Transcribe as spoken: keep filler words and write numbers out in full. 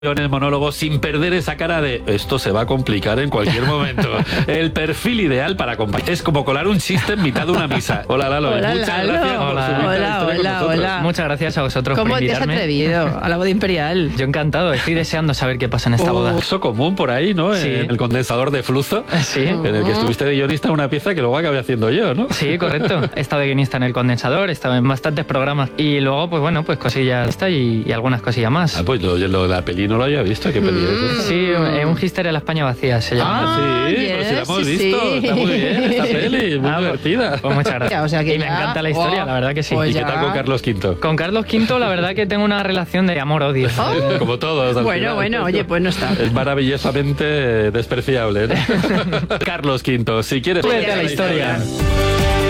en el monólogo sin perder esa cara de esto se va a complicar en cualquier momento. El perfil ideal para acompañar es como colar un chiste en mitad de una misa. Hola, Lalo. Hola, Muchas Lalo. gracias por Hola, subirte a la hola, historia con hola, nosotros. hola. Muchas gracias a vosotros por ¿Cómo te has invitarme. atrevido a la boda imperial? Yo encantado, estoy deseando saber qué pasa en esta Oh, boda. Eso común por ahí, ¿no? Sí. En el condensador de flujo, Sí. en el que estuviste de guionista en una pieza que luego acabé haciendo yo, ¿no? Sí, correcto. He estado de guionista en El Condensador, he estado en bastantes programas. Y luego, pues bueno, pues cosillas esta y, y algunas cosillas más. Ah, pues lo, lo de la peli no lo había visto. ¿Qué peli es esa? Sí, eh, un Histeria de la España vacía se llama. Ah, sí, yes, pues sí la hemos sí, visto. sí. Está muy bien esta peli, muy Ah, divertida. Pues muchas gracias. O sea que y me ya- encanta la historia, oh, la verdad que sí. pues ¿Y qué ya. tal con Carlos Quinto? Con Carlos Quinto, la verdad que tengo una relación de amor-odio. Oh. Como todos. al Bueno, final. bueno, oye, pues no está. Es maravillosamente despreciable, ¿no? Carlos Quinto, si quieres... Súbete a la historia.